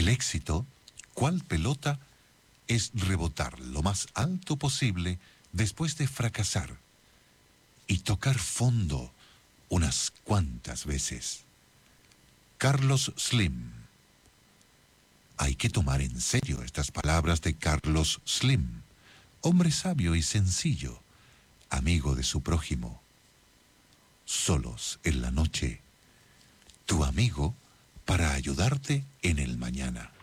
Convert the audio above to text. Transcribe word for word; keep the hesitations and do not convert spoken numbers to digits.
El éxito, cual pelota, es rebotar lo más alto posible después de fracasar y tocar fondo unas cuantas veces. Carlos Slim. Hay que tomar en serio estas palabras de Carlos Slim, hombre sabio y sencillo, amigo de su prójimo. Solos en la noche, tu amigo para ayudarte en el mañana.